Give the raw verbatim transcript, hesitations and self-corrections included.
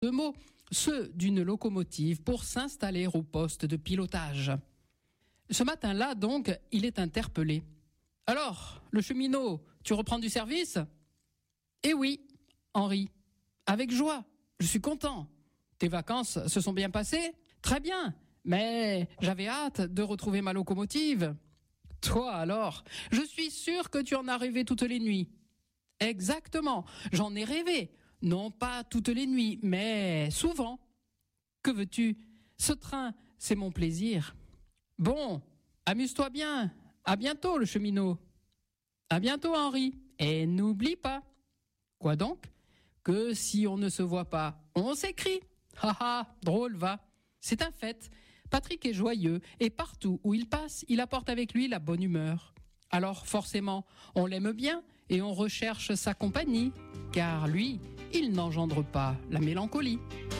de mots, ceux d'une locomotive pour s'installer au poste de pilotage. Ce matin-là, donc, il est interpellé. « Alors, le cheminot, tu reprends du service ?»« Eh oui, Henri, avec joie, je suis content. Tes vacances se sont bien passées ? Très bien, mais j'avais hâte de retrouver ma locomotive. »« Toi alors, je suis sûr que tu en as rêvé toutes les nuits. »« Exactement, j'en ai rêvé. Non pas toutes les nuits, mais souvent. »« Que veux-tu ? Ce train, c'est mon plaisir. »« Bon, amuse-toi bien. À bientôt, le cheminot. »« À bientôt, Henri. Et n'oublie pas. »« Quoi donc ? Que si on ne se voit pas, on s'écrit. » Ha ha, drôle, va. C'est un fait. Patrick est joyeux et partout où il passe, il apporte avec lui la bonne humeur. Alors forcément, on l'aime bien et on recherche sa compagnie, car lui, il n'engendre pas la mélancolie.